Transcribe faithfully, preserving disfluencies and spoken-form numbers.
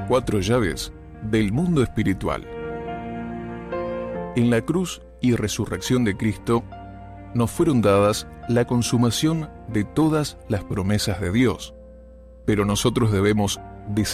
cuatro llaves del mundo espiritual. En la cruz y resurrección de Cristo nos fueron dadas la consumación de todas las promesas de Dios, pero nosotros debemos